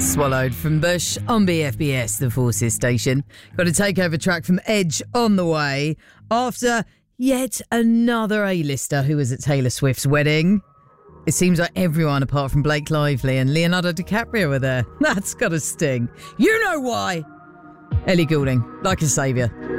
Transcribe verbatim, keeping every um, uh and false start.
Swallowed from Bush on B F B S, the Forces station. Got a takeover track from Edge on the way after yet another A-lister who was at Taylor Swift's wedding. It seems like everyone apart from Blake Lively and Leonardo DiCaprio were there. That's got a sting. You know why. Ellie Goulding, Like a Saviour.